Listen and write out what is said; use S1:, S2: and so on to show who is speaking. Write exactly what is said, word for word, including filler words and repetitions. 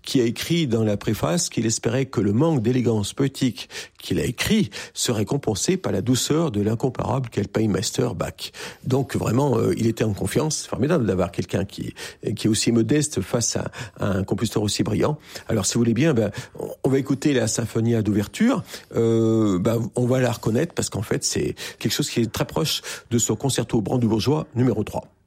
S1: qui a écrit dans la préface qu'il espérait que le manque d'élégance poétique qu'il a écrit serait compensé par la douceur de l'incomparable Kapellmeister Bach. Donc vraiment, euh, il était en confiance. C'est formidable d'avoir quelqu'un qui, qui est aussi modeste face à, à un compositeur aussi brillant. Alors si vous voulez bien, ben, on va écouter la symphonie d'ouverture. Euh, ben, on va la reconnaître parce qu'en fait, c'est quelque chose qui est très proche de son concerto brandebourgeois numéro trois.